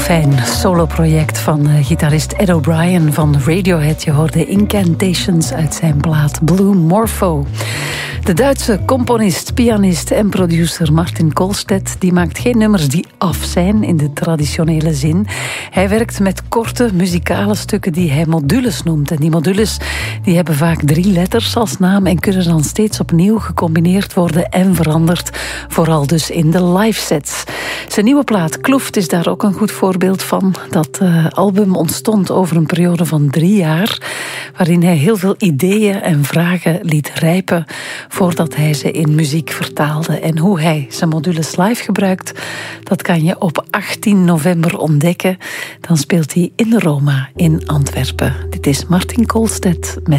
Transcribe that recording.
fijn soloproject van gitarist Ed O'Brien van Radiohead. Je hoorde Incantations uit zijn plaat Blue Morpho. De Duitse componist, pianist en producer Martin Koolstedt die maakt geen nummers die af zijn in de traditionele zin. Hij werkt met korte muzikale stukken die hij modules noemt. En die modules die hebben vaak 3 letters als naam en kunnen dan steeds opnieuw gecombineerd worden en veranderd. Vooral dus in de live sets. Zijn nieuwe plaat Kloeft is daar ook een goed voorbeeld van. Dat album ontstond over een periode van 3 jaar, waarin hij heel veel ideeën en vragen liet rijpen voordat hij ze in muziek vertaalde. En hoe hij zijn modules live gebruikt, dat kan je op 18 november ontdekken. Dan speelt hij in de Roma in Antwerpen. Dit is Martin Koolstedt met